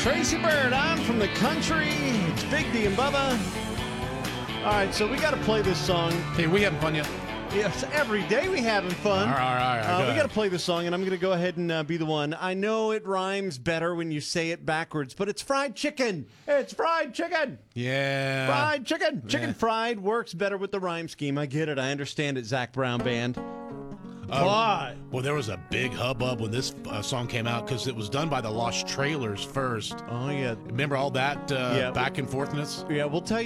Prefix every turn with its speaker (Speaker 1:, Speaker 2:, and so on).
Speaker 1: Tracy Bird, I'm from the country. It's Big D and Bubba. All right, so we got to play this song.
Speaker 2: Hey, we having fun yet?
Speaker 1: Yes, every day we having fun.
Speaker 2: All right.
Speaker 1: We got to play this song, and I'm going to go ahead and be the one. I know it rhymes better when you say it backwards, but it's fried chicken. It's fried chicken.
Speaker 2: Yeah.
Speaker 1: Fried chicken. Chicken fried works better with the rhyme scheme. I get it. I understand it, Zach Brown Band. Why?
Speaker 2: Well, there was a big hubbub when this song came out because it was done by the Lost Trailers first.
Speaker 1: Oh, yeah.
Speaker 2: Remember all that
Speaker 1: Yeah.
Speaker 2: back and forthness?
Speaker 1: Yeah, we'll tell you.